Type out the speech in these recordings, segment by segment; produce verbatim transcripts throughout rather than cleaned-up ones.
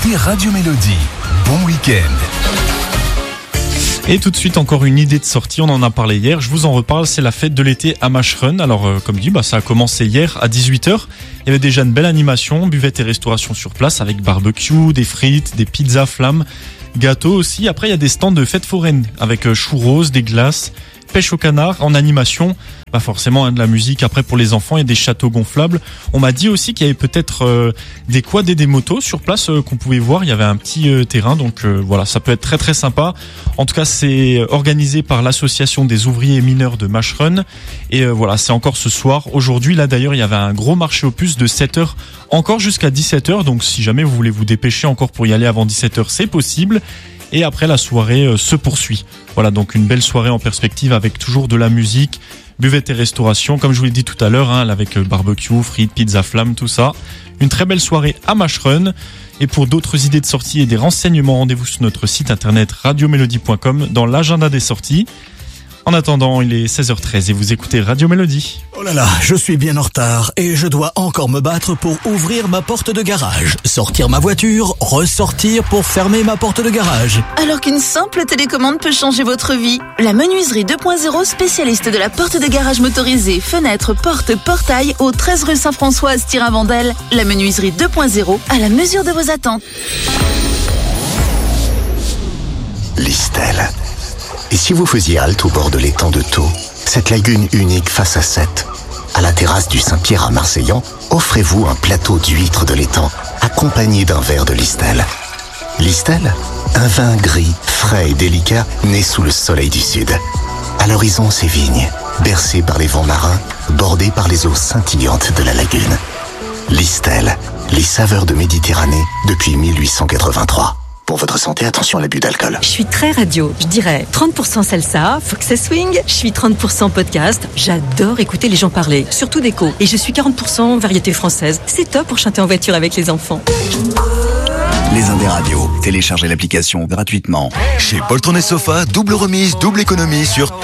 écoutez Radio Mélodie. Bon week-end. Et tout de suite, encore une idée de sortie, on en a parlé hier, je vous en reparle, c'est la fête de l'été à Macherun. Alors euh, comme dit, bah, ça a commencé hier à dix-huit heures. Il y avait déjà une belle animation, buvette et restauration sur place avec barbecue, des frites, des pizzas flammes, gâteaux aussi. Après, il y a des stands de fêtes foraines avec euh, churros, des glaces, pêche au canard en animation. Pas forcément hein, de la musique. Après, pour les enfants, il y a des châteaux gonflables. On m'a dit aussi qu'il y avait peut-être euh, des quads et des motos sur place euh, qu'on pouvait voir. Il y avait un petit euh, terrain, donc euh, voilà, ça peut être très très sympa. En tout cas, c'est organisé par l'association des ouvriers mineurs de Macherun. Et euh, voilà, c'est encore ce soir. Aujourd'hui, là d'ailleurs, il y avait un gros marché aux puces de sept heures encore jusqu'à dix-sept heures. Donc si jamais vous voulez vous dépêcher encore pour y aller avant dix-sept heures, c'est possible. Et après, la soirée euh, se poursuit. Voilà, donc une belle soirée en perspective avec toujours de la musique, buvette et restauration, comme je vous l'ai dit tout à l'heure, hein, avec barbecue, frites, pizza flamme, tout ça. Une très belle soirée à Macherun. Et pour d'autres idées de sortie et des renseignements, rendez-vous sur notre site internet radio mélodie point com dans l'agenda des sorties. En attendant, il est seize heures treize et vous écoutez Radio Mélodie. Oh là là, je suis bien en retard et je dois encore me battre pour ouvrir ma porte de garage, sortir ma voiture, ressortir pour fermer ma porte de garage. Alors qu'une simple télécommande peut changer votre vie. La menuiserie deux point zéro, spécialiste de la porte de garage motorisée, fenêtre, porte, portail, au treize rue Saint-François à Styrin-Vandel. La menuiserie deux point zéro, à la mesure de vos attentes. Listel. Et si vous faisiez halte au bord de l'étang de Thau, cette lagune unique face à Sète, à la terrasse du Saint-Pierre à Marseillan, offrez-vous un plateau d'huîtres de l'étang, accompagné d'un verre de Listel. Listel, un vin gris, frais et délicat, né sous le soleil du sud. À l'horizon, ses vignes, bercées par les vents marins, bordées par les eaux scintillantes de la lagune. Listel, les saveurs de Méditerranée depuis mille huit cent quatre-vingt-trois. Pour votre santé, attention à l'abus d'alcool. Je suis très radio, je dirais trente pour cent salsa, faut que ça swing. Je suis trente pour cent podcast, j'adore écouter les gens parler, surtout d'écho. Et je suis quarante pour cent variété française. C'est top pour chanter en voiture avec les enfants. Les Indes Radio, téléchargez l'application gratuitement. Chez Poltron et Sofa, double remise, double économie sur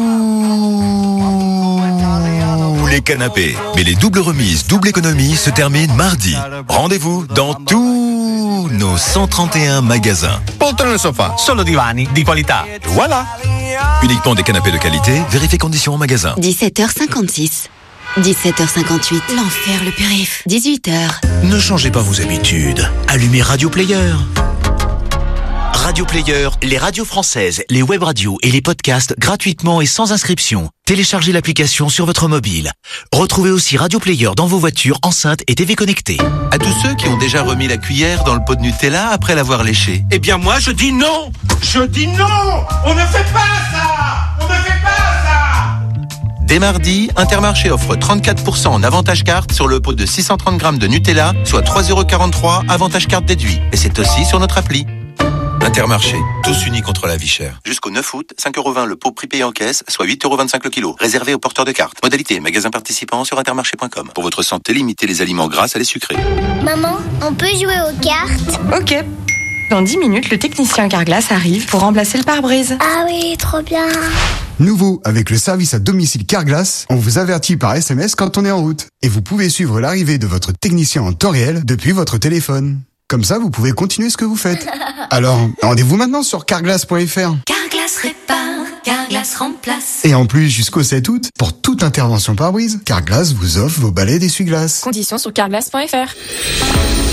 tous les canapés. Mais les doubles remises, double économie se terminent mardi. Rendez-vous dans tous nos cent trente et un magasins. Poltron e Sofa, solo divani di qualità. Voilà. Uniquement des canapés de qualité, vérifiez conditions en magasin. dix-sept heures cinquante-six. dix-sept heures cinquante-huit. L'enfer, le périph. dix-huit heures. Ne changez pas vos habitudes. Allumez Radio Player. Radio Player, les radios françaises, les web radios et les podcasts gratuitement et sans inscription. Téléchargez l'application sur votre mobile. Retrouvez aussi Radio Player dans vos voitures, enceintes et T V connectées. À tous ceux qui ont déjà remis la cuillère dans le pot de Nutella après l'avoir léché. Eh bien moi je dis non. Je dis non. On ne fait pas ça. On ne fait pas ça. Dès mardi, Intermarché offre trente-quatre pour cent en avantage carte sur le pot de six cent trente grammes de Nutella, soit trois euros quarante-trois, avantage carte déduit. Et c'est aussi sur notre appli. Intermarché, tous unis contre la vie chère. Jusqu'au neuf août, cinq euros vingt le pot prix payé en caisse, soit huit euros vingt-cinq le kilo. Réservé aux porteurs de cartes. Modalité, magasin participant sur intermarché point com. Pour votre santé, limitez les aliments gras à les sucrés. Maman, on peut jouer aux cartes? Ok. Dans dix minutes, le technicien Carglass arrive pour remplacer le pare-brise. Ah oui, trop bien. Nouveau, avec le service à domicile Carglass, on vous avertit par S M S quand on est en route. Et vous pouvez suivre l'arrivée de votre technicien en temps réel depuis votre téléphone. Comme ça, vous pouvez continuer ce que vous faites. Alors, rendez-vous maintenant sur carglass point f r. Carglass répare, Carglass remplace. Et en plus, jusqu'au sept août, pour toute intervention pare-brise, Carglass vous offre vos balais d'essuie-glace. Conditions sur carglass point f r.